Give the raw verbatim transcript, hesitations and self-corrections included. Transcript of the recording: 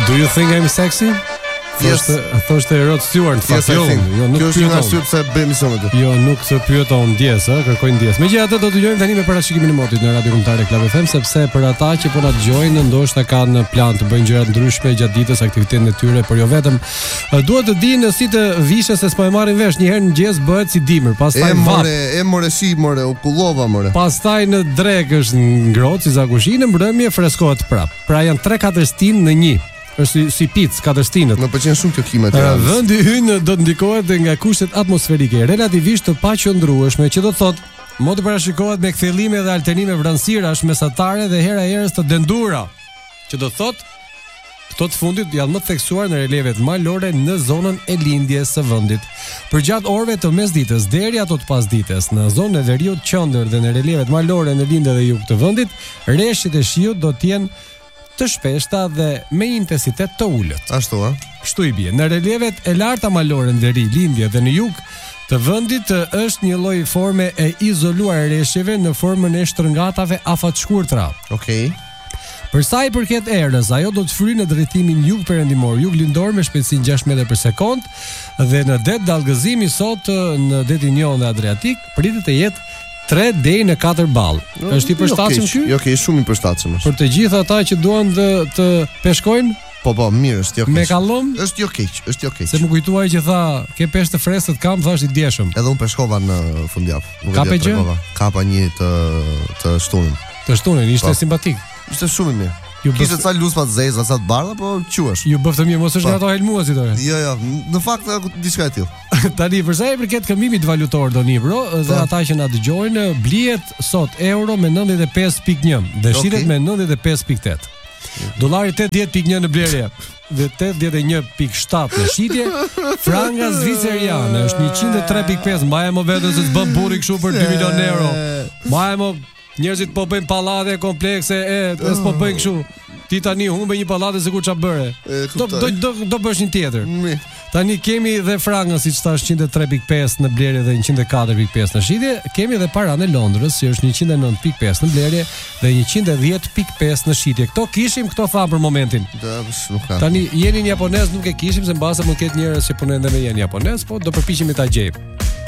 Do you think I'm sexy? Yes. Thoshte Rod Stewart, yes, jo, jo nuk kjo është një pyeton. arsye pse bëjmë mision me ty. Jo, nuk të pyeton ndjes, ë, kërkoj ndjes. Megjithatë do të dëgjojmë tani me parashikimin e motit në Radio Kombëtare Club F M, sepse për ata që po na dëgjojnë, ndoshta kanë plan të bëjnë gjëra ndryshme gjatë ditës, aktivitetin e tyre, por jo vetëm. Duhet të dinë si të vishën se s'po e marrin vesh, një herë në mëngjes bëhet si dimër, pastaj E vap. more, e more shi, more, u kullova more. Pastaj në drekë është ngrohtë si zakushi, në mbrëmje freskohet prap. Pra janë tre katër stinë në një. Është si, si picë, katër stinët. Më pëlqen shumë kjo klima e Tiranës. Vendi ynë do të ndikohet nga kushtet atmosferike relativisht të paqëndrueshme, që do të thotë, modi parashikohet me kthjellime dhe alternime vranësirash mesatare dhe hera herës të dendura, që do të thotë këto të fundit janë më të theksuar në relevet malore në zonën e lindjes së vendit. Përgjatë orëve të mesditës deri ato të pasdites, në zonën e veriut qendër dhe në relevet malore në lindje dhe jug të vendit, rreshtit e shiut do të jenë të shpeshta dhe me intensitet të ulët. Ashtu, a? Kështu i bie. Në relevet e larta malore në veri, lindje dhe në jug të vendit është një lloj forme e izoluar e rreshjeve në formën e shtrëngatave afat shkurtra. Okej. Për sa i përket erës, ajo do të fryjë në drejtimin jug perëndimor, jug lindor me shpejtësinë gjashtë metra për sekond dhe në det dallgëzimi sot në detin Jon dhe Adriatik pritet të jetë tre deri në katër ball. Është i përshtatshëm ky? Jo, okay, shumë i përshtatshëm është. Për të gjithë ata që duan të, të peshkojnë? Po po, mirë, është jo keq. Me kallum? Është jo keq, është jo keq. Se më kujtuaj që tha, ke peshë të freskët kam, thash i djeshëm. Edhe unë peshkova në fundjavë. Nuk Ka pe gjë? Kapa një të të shtunën. Të shtunën, ishte Pa. simpatik. Ishte shumë i mirë. Ju Kishte bëf- ca luzma të zeza, sa të bardha, po quhesh. Ju bëftë mirë, mos është Pa. nga ato helmuesi tore. Jo, jo, në fakt diçka e tillë. Tani për sa i përket këmbimit valutor doni bro, dhe Po. ata që na dëgjojnë, blihet sot euro me nëntëdhjetë e pesë pikë një dhe shitet Okej. me nëntëdhjetë e pesë pikë tetë. Dollari tetëdhjetë pikë një në blerje dhe tetëdhjetë e një pikë shtatë në shitje. Franga zviceriane është njëqind e tre pikë pesë. Mbaje më vetën se s'bën burri kështu për dy milion euro. Mbaje më njerëzit po bëjnë pallate komplekse e e s'po bëjnë kështu. Ti tani humbe një pallate sikur ç'a bëre. E, Do kuptoj. do do, do bësh një tjetër. Mirë. Tani kemi dhe frangën, siç thash, njëqind e tre pikë pesë në blerje dhe njëqind e katër pikë pesë në shitje. Kemi edhe paranë e Londrës, që është njëqind e nëntë pikë pesë në blerje dhe njëqind e dhjetë pikë pesë në shitje. Kto kishim, këto tha për momentin. Da, nuk ka. Tani jenin japonez nuk e kishim, se mbase mund të ketë njerëz që punojnë edhe me jen japonez, po do përpiqemi ta gjejmë.